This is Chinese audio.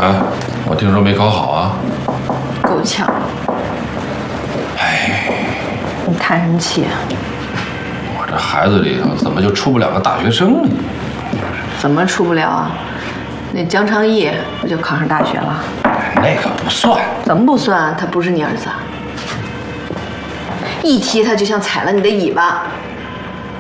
哎，我听说没考好啊？ 够呛。 哎， 你叹什么气啊？ 我这孩子里头怎么就出不了个大学生呢？ 怎么出不了啊？那江昌义不就考上大学了？ 那个不算。 怎么不算？他不是你儿子啊。一提他就像踩了你的尾巴。